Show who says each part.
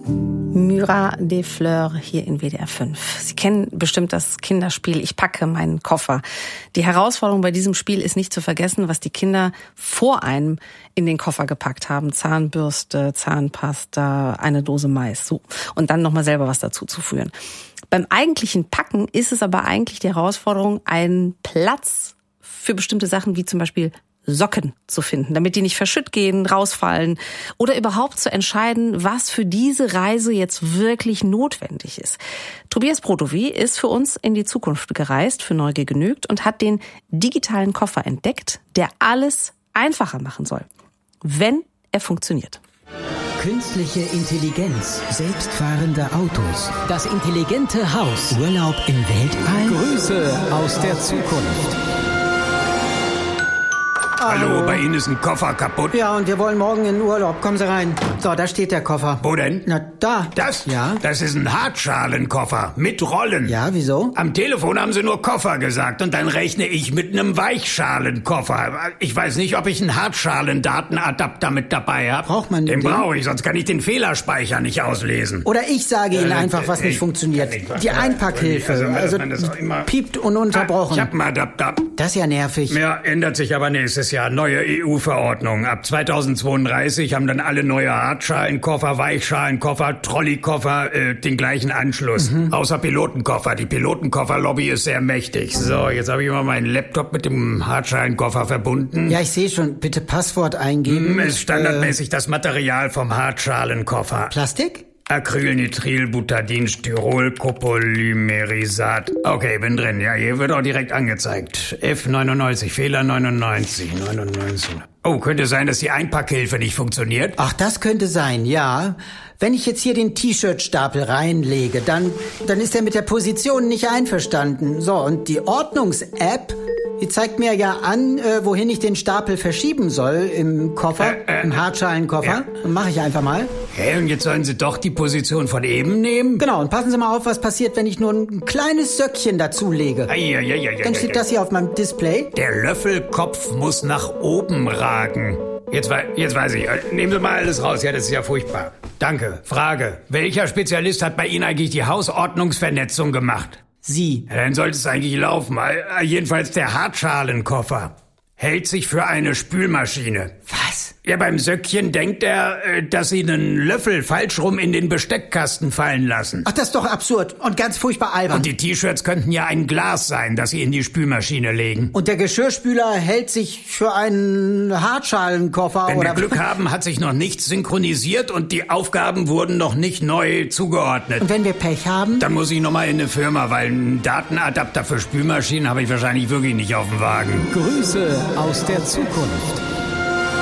Speaker 1: Myra de Fleur hier in WDR 5. Sie kennen bestimmt das Kinderspiel Ich packe meinen Koffer. Die Herausforderung bei diesem Spiel ist nicht zu vergessen, was die Kinder vor einem in den Koffer gepackt haben. Zahnbürste, Zahnpasta, eine Dose Mais. So. Und dann nochmal selber was dazu zu führen. Beim eigentlichen Packen ist es aber eigentlich die Herausforderung, einen Platz für bestimmte Sachen wie zum Beispiel Socken zu finden, damit die nicht verschütt gehen, rausfallen oder überhaupt zu entscheiden, was für diese Reise jetzt wirklich notwendig ist. Tobias Prodowy ist für uns in die Zukunft gereist, für Neugier genügt und hat den digitalen Koffer entdeckt, der alles einfacher machen soll, wenn er funktioniert.
Speaker 2: Künstliche Intelligenz, selbstfahrende Autos, das intelligente Haus, Urlaub im Weltall.
Speaker 3: Grüße aus der Zukunft.
Speaker 4: Hallo, bei Ihnen ist ein Koffer kaputt.
Speaker 5: Ja, und wir wollen morgen in den Urlaub. Kommen Sie rein. So, da steht der Koffer.
Speaker 4: Wo denn?
Speaker 5: Na, da.
Speaker 4: Das?
Speaker 5: Ja.
Speaker 4: Das ist ein Hartschalenkoffer mit Rollen.
Speaker 5: Ja, wieso?
Speaker 4: Am Telefon haben Sie nur Koffer gesagt und dann rechne ich mit einem Weichschalenkoffer. Ich weiß nicht, ob ich einen Hartschalen-Datenadapter mit dabei habe.
Speaker 5: Braucht man
Speaker 4: den?
Speaker 5: Den
Speaker 4: Brauche ich, sonst kann ich den Fehlerspeicher nicht auslesen.
Speaker 5: Oder ich sage Ihnen einfach, was nicht funktioniert. Die Einpackhilfe. Also piept ununterbrochen.
Speaker 4: Ich hab einen Adapter.
Speaker 5: Das ist ja nervig.
Speaker 4: Ja, ändert sich aber nächstes Jahr. Neue EU-Verordnung. Ab 2032 haben dann alle neue Hartschalenkoffer, Weichschalenkoffer, Trolleykoffer den gleichen Anschluss. Außer Pilotenkoffer. Die Pilotenkoffer-Lobby ist sehr mächtig. So, jetzt habe ich mal meinen Laptop mit dem Hartschalenkoffer verbunden.
Speaker 5: Ja, ich sehe schon. Bitte Passwort eingeben.
Speaker 4: Ist standardmäßig das Material vom Hartschalenkoffer.
Speaker 5: Plastik?
Speaker 4: Acrylnitrilbutadin, Styrol, Copolymerisat. Okay, bin drin. Ja, hier wird auch direkt angezeigt. F99, Fehler 99. Oh, könnte sein, dass die Einpackhilfe nicht funktioniert?
Speaker 5: Ach, das könnte sein, ja. Wenn ich jetzt hier den T-Shirt-Stapel reinlege, dann ist er mit der Position nicht einverstanden. So, und die Ordnungs-App, die zeigt mir ja an, wohin ich den Stapel verschieben soll im Koffer, im Hartschalenkoffer. Ja. Mache ich einfach mal.
Speaker 4: Und jetzt sollen Sie doch die Position von eben nehmen?
Speaker 5: Genau, und passen Sie mal auf, was passiert, wenn ich nur ein kleines Söckchen dazulege. Dann steht das hier auf meinem Display.
Speaker 4: Der Löffelkopf muss nach oben ragen. Jetzt weiß ich. Nehmen Sie mal alles raus. Ja, das ist ja furchtbar. Danke. Frage. Welcher Spezialist hat bei Ihnen eigentlich die Hausordnungsvernetzung gemacht?
Speaker 5: Sie.
Speaker 4: Ja, dann sollte es eigentlich laufen. Jedenfalls der Hartschalenkoffer hält sich für eine Spülmaschine.
Speaker 5: Was?
Speaker 4: Ja, beim Söckchen denkt er, dass Sie einen Löffel falsch rum in den Besteckkasten fallen lassen.
Speaker 5: Ach, das ist doch absurd und ganz furchtbar albern.
Speaker 4: Und die T-Shirts könnten ja ein Glas sein, das Sie in die Spülmaschine legen.
Speaker 5: Und der Geschirrspüler hält sich für einen Hartschalenkoffer,
Speaker 4: Wenn
Speaker 5: oder?
Speaker 4: wir Glück haben, hat sich noch nichts synchronisiert und die Aufgaben wurden noch nicht neu zugeordnet.
Speaker 5: Und wenn wir Pech haben?
Speaker 4: Dann muss ich nochmal in eine Firma, weil einen Datenadapter für Spülmaschinen habe ich wahrscheinlich wirklich nicht auf dem Wagen.
Speaker 3: Grüße aus der Zukunft.